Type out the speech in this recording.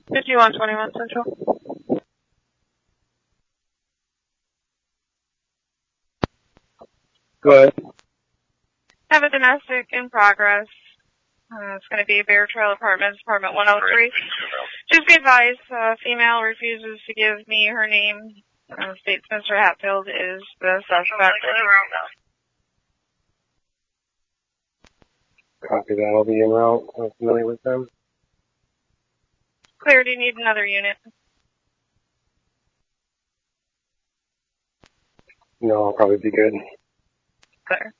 5121 Central. Go ahead. Have a domestic in progress. It's going to be Bear Trail Apartments, apartment 103. Just be advised, female refuses to give me her name. States Mr. Hatfield is the suspect. Copy that. I'll be en route. I'm familiar with them. Clear, do you need another unit? No, I'll probably be good. Clear.